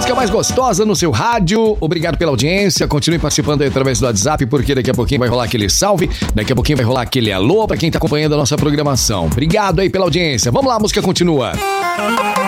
música mais gostosa no seu rádio. Obrigado pela audiência. Continue participando aí através do WhatsApp, porque daqui a pouquinho vai rolar aquele salve. Daqui a pouquinho vai rolar aquele alô pra quem tá acompanhando a nossa programação. Obrigado aí pela audiência. Vamos lá, a música continua.